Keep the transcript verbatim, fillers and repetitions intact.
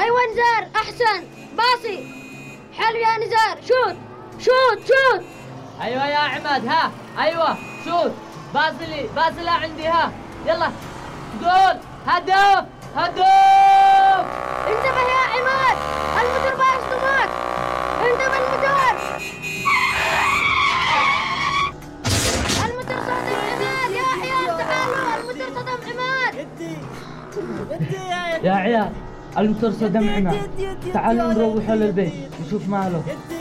ايوه نزار احسن. باصي حلو يا نزار. شوت شوت شوت. ايوه يا عماد. ها ايوه شوت. بازلي بازلة عندي. ها يلا جول. هدف هدف. انتبه يا عماد الموتور بايظ طماط. انتبه الموتور. الموتور صدم عماد يا عيال تعالوا. الموتور صدم عماد. يدي يدي يا عيال الموتور صدم عماد. تعالوا نروح للبيت نشوف ماله. يدي